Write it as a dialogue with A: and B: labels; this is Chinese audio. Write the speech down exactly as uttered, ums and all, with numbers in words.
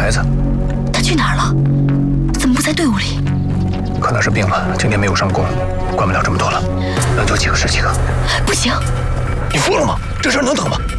A: 孩子。
B: 他去哪儿了？怎么不在队伍里？
A: 可能是病了，今天没有上工，管不了这么多了，能救几个是几个。
B: 不行！
A: 你疯了吗？这事儿能等吗？